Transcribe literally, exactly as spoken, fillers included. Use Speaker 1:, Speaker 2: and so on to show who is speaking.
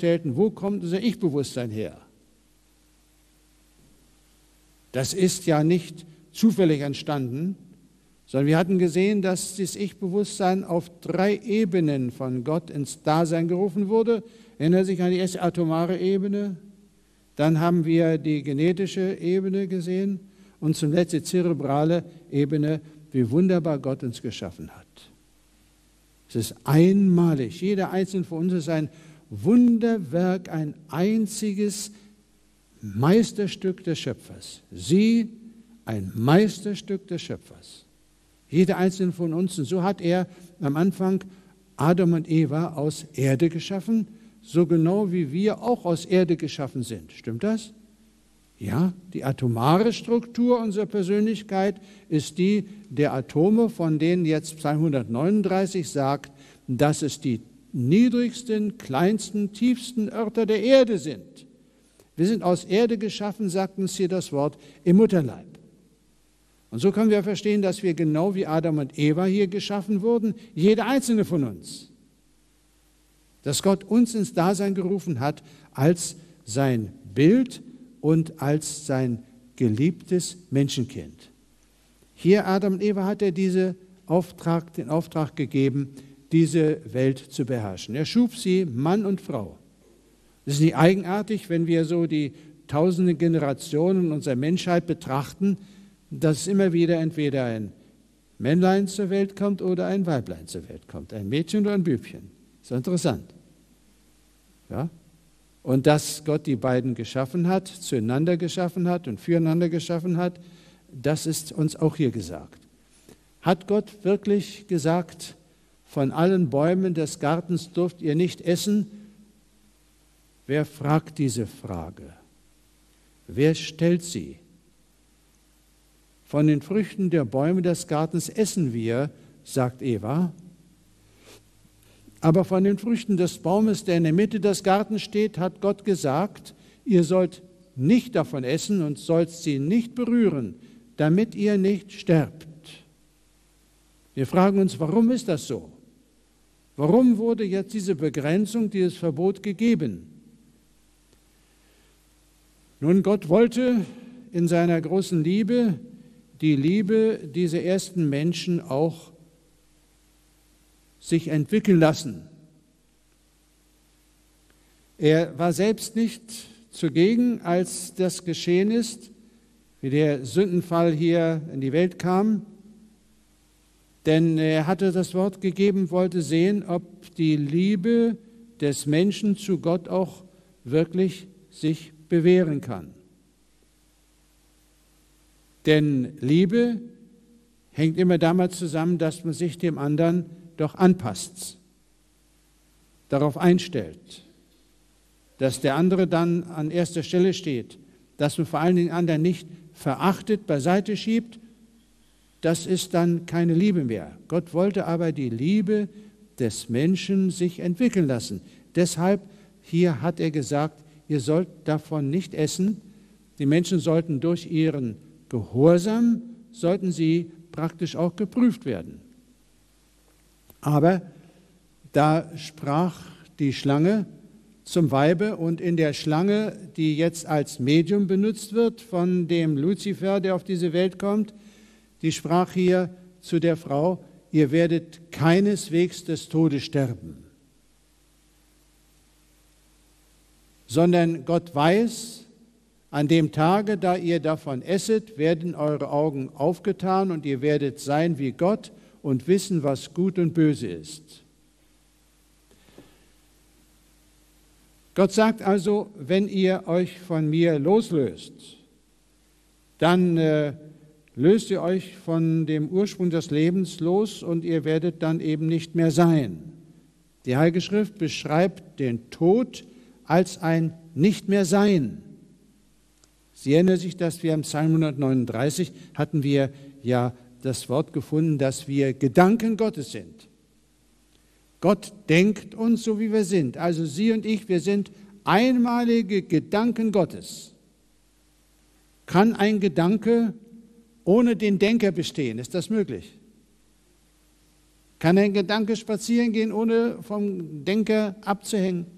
Speaker 1: stellten, wo kommt unser Ich-Bewusstsein her? Das ist ja nicht zufällig entstanden, sondern wir hatten gesehen, dass das Ich-Bewusstsein auf drei Ebenen von Gott ins Dasein gerufen wurde. Erinnert sich an die erste atomare Ebene, dann haben wir die genetische Ebene gesehen und zum Letzten die zerebrale Ebene, wie wunderbar Gott uns geschaffen hat. Es ist einmalig, jeder einzelne von uns ist ein Wunderwerk, ein einziges Meisterstück des Schöpfers. Sie, ein Meisterstück des Schöpfers. Jeder einzelne von uns. Und so hat er am Anfang Adam und Eva aus Erde geschaffen, so genau wie wir auch aus Erde geschaffen sind. Stimmt das? Ja, die atomare Struktur unserer Persönlichkeit ist die der Atome, von denen jetzt Psalm hundertneununddreißig sagt, dass es die niedrigsten, kleinsten, tiefsten Örter der Erde sind. Wir sind aus Erde geschaffen, sagt uns hier das Wort, im Mutterleib. Und so können wir verstehen, dass wir genau wie Adam und Eva hier geschaffen wurden, jeder einzelne von uns. Dass Gott uns ins Dasein gerufen hat als sein Bild und als sein geliebtes Menschenkind. Hier, Adam und Eva, hat er diese Auftrag, den Auftrag gegeben, diese Welt zu beherrschen. Er schuf sie, Mann und Frau. Es ist nicht eigenartig, wenn wir so die tausende Generationen unserer Menschheit betrachten, dass immer wieder entweder ein Männlein zur Welt kommt oder ein Weiblein zur Welt kommt, ein Mädchen oder ein Bübchen. Das ist interessant. Ja? Und dass Gott die beiden geschaffen hat, zueinander geschaffen hat und füreinander geschaffen hat, das ist uns auch hier gesagt. Hat Gott wirklich gesagt, von allen Bäumen des Gartens dürft ihr nicht essen? Wer fragt diese Frage? Wer stellt sie? Von den Früchten der Bäume des Gartens essen wir, sagt Eva. Aber von den Früchten des Baumes, der in der Mitte des Gartens steht, hat Gott gesagt, ihr sollt nicht davon essen und sollt sie nicht berühren, damit ihr nicht sterbt. Wir fragen uns, warum ist das so? Warum wurde jetzt diese Begrenzung, dieses Verbot gegeben? Nun, Gott wollte in seiner großen Liebe die Liebe dieser ersten Menschen auch sich entwickeln lassen. Er war selbst nicht zugegen, als das geschehen ist, wie der Sündenfall hier in die Welt kam, denn er hatte das Wort gegeben, wollte sehen, ob die Liebe des Menschen zu Gott auch wirklich sich bewähren kann. Denn Liebe hängt immer damit zusammen, dass man sich dem anderen doch anpasst, darauf einstellt, dass der andere dann an erster Stelle steht, dass man vor allen Dingen den anderen nicht verachtet, beiseite schiebt, das ist dann keine Liebe mehr. Gott wollte aber die Liebe des Menschen sich entwickeln lassen. Deshalb hier hat er gesagt, ihr sollt davon nicht essen. Die Menschen sollten durch ihren Gehorsam, sollten sie praktisch auch geprüft werden. Aber da sprach die Schlange zum Weibe und in der Schlange, die jetzt als Medium benutzt wird von dem Luzifer, der auf diese Welt kommt, die sprach hier zu der Frau, ihr werdet keineswegs des Todes sterben, sondern Gott weiß, an dem Tage, da ihr davon esset, werden eure Augen aufgetan und ihr werdet sein wie Gott und wissen, was gut und böse ist. Gott sagt also, wenn ihr euch von mir loslöst, dann äh, löst ihr euch von dem Ursprung des Lebens los und ihr werdet dann eben nicht mehr sein. Die Heilige Schrift beschreibt den Tod als ein Nicht-mehr-Sein. Sie erinnern sich, dass wir im Psalm hundertneununddreißig hatten wir ja das Wort gefunden, dass wir Gedanken Gottes sind. Gott denkt uns so, wie wir sind. Also Sie und ich, wir sind einmalige Gedanken Gottes. Kann ein Gedanke ohne den Denker bestehen? Ist das möglich? Kann ein Gedanke spazieren gehen, ohne vom Denker abzuhängen?